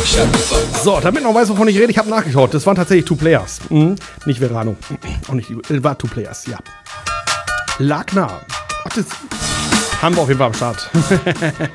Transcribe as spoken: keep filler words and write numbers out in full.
So, damit noch weiß, wovon ich rede, ich habe nachgeschaut. Das waren tatsächlich Two Players. Mhm. Nicht Verano. Auch nicht, äh, war Two Players, ja. Lag nah. Ach, das haben wir auf jeden Fall am Start.